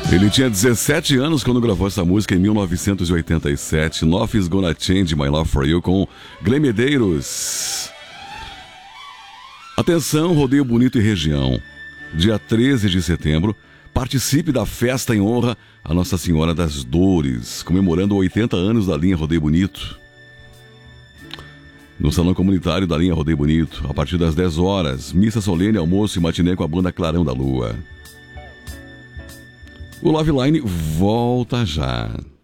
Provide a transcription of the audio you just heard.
Ele tinha 17 anos quando gravou essa música em 1987. Nothing's Gonna Change My Love For You, com Glenn Medeiros. Atenção, Rodeio Bonito e Região. Dia 13 de setembro, participe da festa em honra a Nossa Senhora das Dores, comemorando 80 anos da linha Rodeio Bonito. No Salão Comunitário da linha Rodeio Bonito, a partir das 10 horas, missa solene, almoço e matinê com a banda Clarão da Lua. O Love Line volta já.